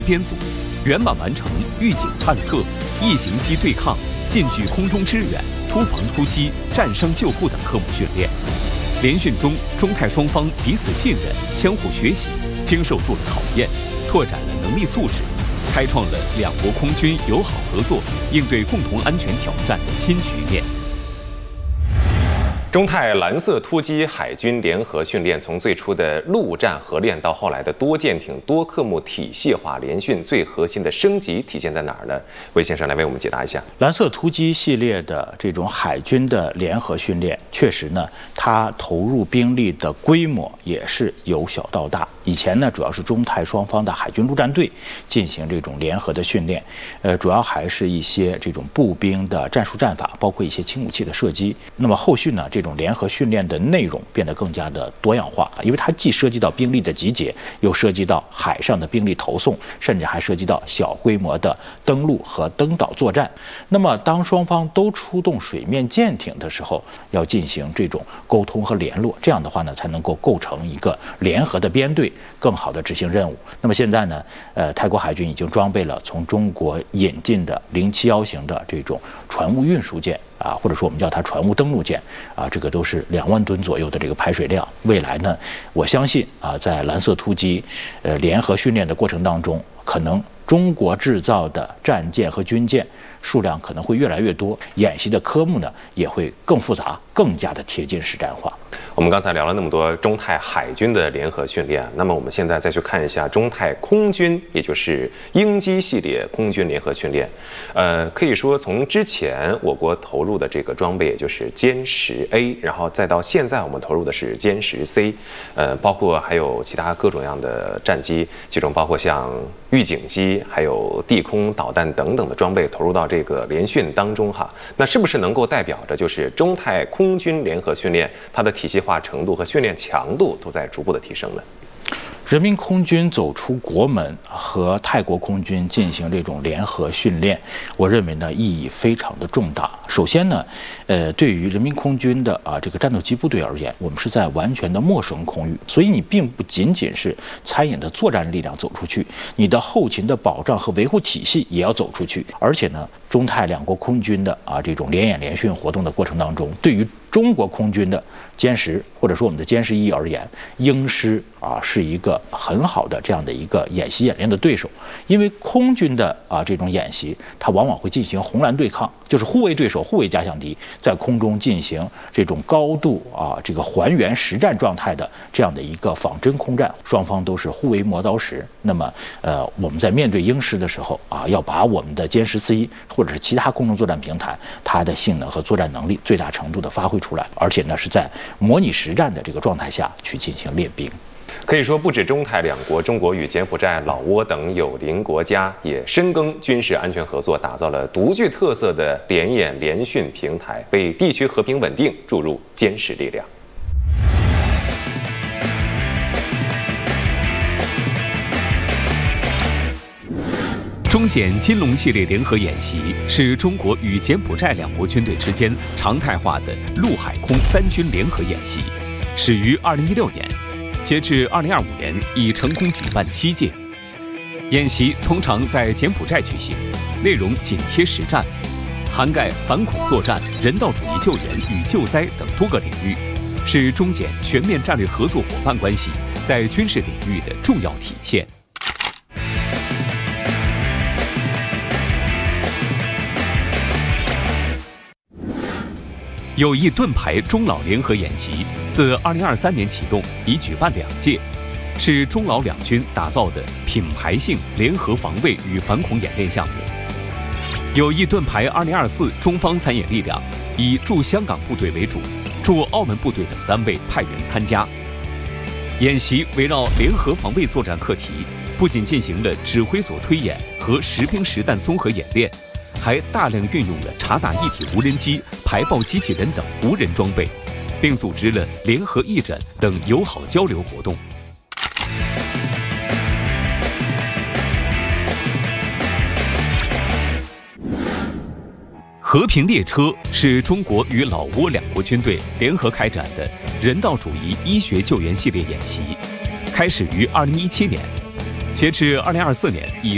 编组圆满完成预警探测、异形机对抗、近距空中支援、突防突击、战伤救护等科目训练。联训中，中泰双方彼此信任、相互学习，经受住了考验，拓展了能力素质，开创了两国空军友好合作、应对共同安全挑战的新局面。 中泰蓝色突击海军联合训练，从最初的陆战合练到后来的多舰艇、多科目体系化联训，最核心的升级体现在哪儿呢？魏先生来为我们解答一下。 蓝色突击系列的这种海军的联合训练，确实呢，它投入兵力的规模也是由小到大。以前呢，主要是中泰双方的海军陆战队进行这种联合的训练，主要还是一些这种步兵的战术战法，包括一些轻武器的射击。那么后续呢，这种联合训练的内容变得更加的多样化，因为它既涉及到兵力的集结，又涉及到海上的兵力投送，甚至还涉及到小规模的登陆和登岛作战。那么当双方都出动水面舰艇的时候，要进行这种沟通和联络，这样的话呢，才能够构成一个联合的编队，更好的执行任务。那么现在呢，泰国海军已经装备了从中国引进的071型的这种船务运输舰啊，或者说我们叫它船务登陆舰啊，这个都是2万吨左右的这个排水量。未来呢，我相信啊，在蓝色突击联合训练的过程当中，可能中国制造的战舰和军舰数量可能会越来越多，演习的科目呢也会更复杂，更加的贴近实战化。 我们刚才聊了那么多中泰海军的联合训练，那么我们现在再去看一下中泰空军，也就是鹰击系列空军联合训练。可以说从之前我国投入的这个装备，也就是歼10A，然后再到现在我们投入的是歼10C，包括还有其他各种各样的战机，其中包括像预警机，还有地空导弹等等的装备投入到这个联训当中哈。那是不是能够代表着就是中泰空军联合训练它的体系化程度和训练强度都在逐步的提升呢？ 人民空军走出国门和泰国空军进行这种联合训练，我认为呢意义非常的重大。首先呢，对于人民空军的这个战斗机部队而言，我们是在完全的陌生空域，所以你并不仅仅是参演的作战力量走出去，你的后勤的保障和维护体系也要走出去。而且呢，中泰两国空军的这种联演联训活动的过程当中，对于中国空军的歼10或者说我们的歼11而言，鹰师是一个很好的这样的一个演习演练的对手。因为空军的这种演习，它往往会进行红蓝对抗，就是护卫对手、护卫假想敌，在空中进行这种高度这个还原实战状态的这样的一个仿真空战，双方都是互为磨刀石。那么我们在面对鹰师的时候要把我们的歼10C或者是其他空中作战平台它的性能和作战能力最大程度的发挥出来，而且呢是在模拟实战的这个状态下去进行练兵。 可以说，不止中泰两国，中国与柬埔寨、老挝等友邻国家也深耕军事安全合作，打造了独具特色的联演联训平台，为地区和平稳定注入坚实力量。 中柬金龙系列联合演习是中国与柬埔寨两国军队之间常态化的陆海空3军联合演习，始于2016年。截至2025年，已成功举办7届。演习通常在柬埔寨举行，内容紧贴实战，涵盖反恐作战、人道主义救援与救灾等多个领域，是中柬全面战略合作伙伴关系在军事领域的重要体现。友谊盾牌中老联合演习自2023年启动，已举办2届，是中老两军打造的品牌性联合防卫与反恐演练项目。友谊盾牌2024中方参演力量以驻香港部队为主，驻澳门部队等单位派员参加。演习围绕联合防卫作战课题，不仅进行了指挥所推演和实兵实弹综合演练，还大量运用了察打一体无人机、排爆机器人等无人装备，并组织了联合义诊等友好交流活动。和平列车是中国与老挝两国军队联合开展的人道主义医学救援系列演习，开始于2017年，截至2024年已